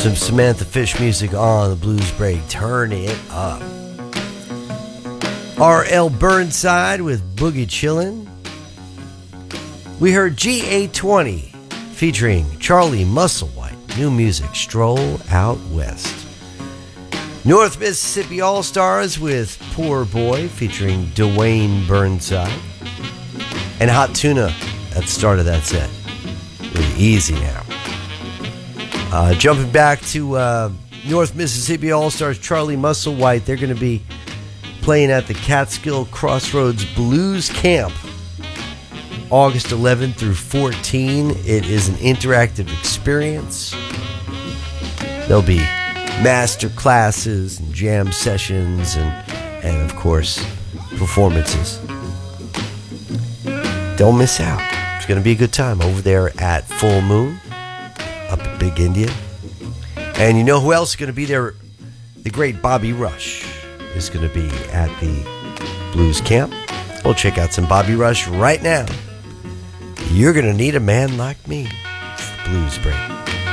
Some Samantha Fish music on the Blues Break. Turn it up. R.L. Burnside with Boogie Chillin'. We heard GA20 featuring Charlie Musselwhite. New music, Stroll Out West. North Mississippi All-Stars with Poor Boy featuring Dwayne Burnside. And Hot Tuna at the start of that set. Really easy now. Jumping back to North Mississippi All-Stars, Charlie Musselwhite. They're going to be playing at the Catskill Crossroads Blues Camp August 11 through 14. It is an interactive experience. There'll be master classes and jam sessions and of course, performances. Don't miss out. It's going to be a good time over there at Full Moon up at Big Indian. And you know who else is going to be there? The great Bobby Rush is going to be at the Blues Camp. We'll check out some Bobby Rush right now. You're going to need a man like me. It's the Blues Break.